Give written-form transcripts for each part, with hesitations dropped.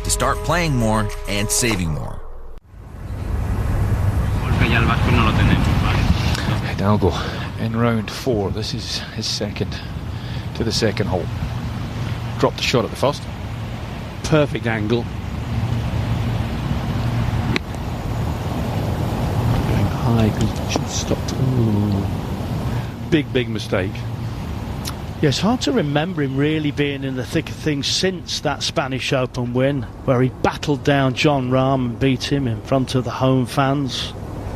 to start playing more and saving more. Hidalgo in round 4. This is his second to the second hole. Dropped the shot at the first. Perfect angle. Going high because it should have stopped. Ooh. Big mistake. Yeah, it's hard to remember him really being in the thick of things since that Spanish Open win, where he battled down Jon Rahm and beat him in front of the home fans.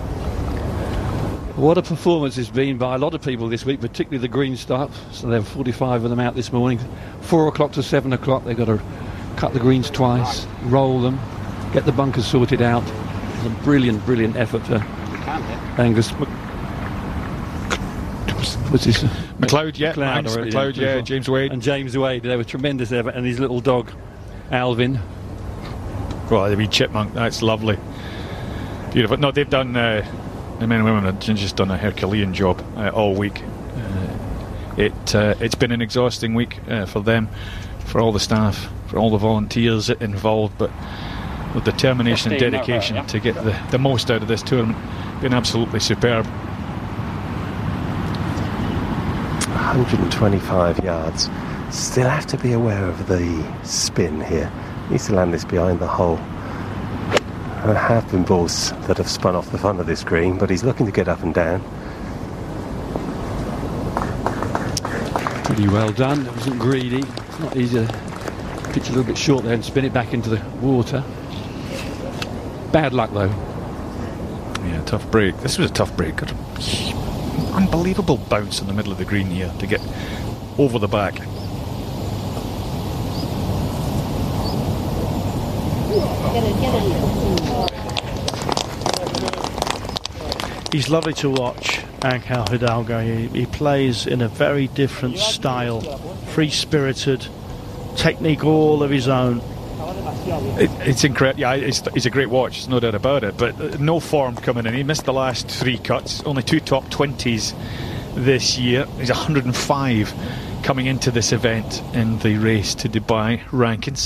What a performance it's been by a lot of people this week, particularly the green staff. So there were 45 of them out this morning. 4 o'clock to 7 o'clock, they've got to cut the greens twice, roll them, get the bunkers sorted out. It was a brilliant effort for Angus What's his McLeod, yeah. McLeod, yeah. James Wade. And James Wade. They were tremendous effort. And his little dog, Alvin. Well, the wee chipmunk, that's lovely. Beautiful. No, they've done, the men and women have just done a Herculean job all week. It's been an exhausting week for them, for all the staff, for all the volunteers involved, but with determination and dedication to get the most out of this tournament, been absolutely superb. 125 yards. Still have to be aware of the spin here. Needs to land this behind the hole. There have been balls that have spun off the front of this green, but he's looking to get up and down. Pretty well done. It wasn't greedy. It's not easy to pitch a little bit short there and spin it back into the water. Bad luck though. Yeah, tough break. This was a tough break. Got an unbelievable bounce in the middle of the green here to get over the back. He's lovely to watch, Angel Hidalgo. He plays in a very different style, free-spirited, technique all of his own. It's incredible. Yeah, it's a great watch, there's no doubt about it, but no form coming in. He missed the last 3 cuts, only 2 top 20s this year. He's 105 coming into this event in the race to Dubai rankings.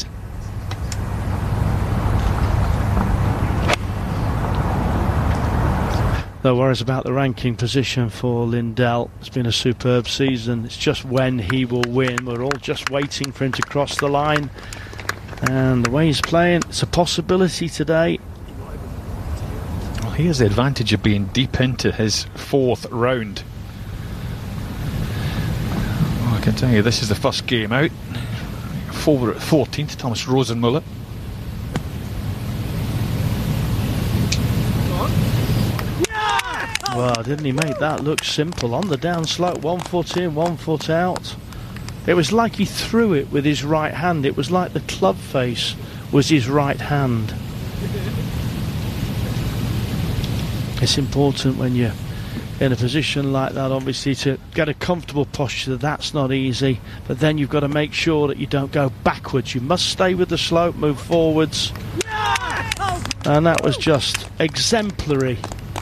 No worries about the ranking position for Lindell. It's been a superb season. It's just when he will win. We're all just waiting for him to cross the line. And the way he's playing, it's a possibility today. Well, he has the advantage of being deep into his 4th round. Well, I can tell you, this is the first game out. Forward at 14th, Thomas Rosenmuller. Well, didn't he make that look simple? On the downslope, 1 foot in, 1 foot out. It was like he threw it with his right hand. It was like the club face was his right hand. It's important when you're in a position like that, obviously, to get a comfortable posture. That's not easy. But then you've got to make sure that you don't go backwards. You must stay with the slope, move forwards. And that was just exemplary.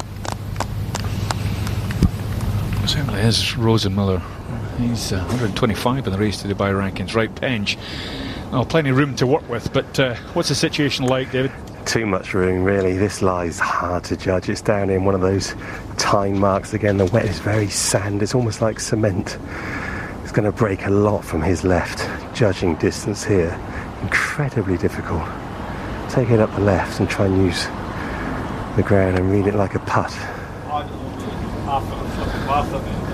Certainly is Rosenmuller. He's 125 in the race to Dubai rankings. Right bench. Well, plenty of room to work with, but what's the situation like, David? Too much room, really. This lie's hard to judge. It's down in one of those time marks again. The wet is very sand. It's almost like cement. It's going to break a lot from his left. Judging distance here, incredibly difficult. Take it up the left and try and use the ground and read it like a putt.